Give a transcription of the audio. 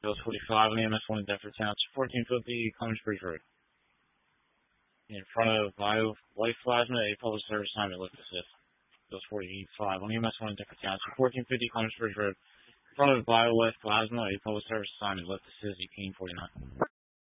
Bills 45 on EMS 1 in Deptford Township, 1450 Clemens Bridge Road. In front of Bio Life Plasma, a public service assignment, lift assist. Bills 45 on EMS 1 in Deptford Township, 1450 Clemens Bridge Road. In front of Bio Life Plasma, a public service assignment, lift assist, Kane 49.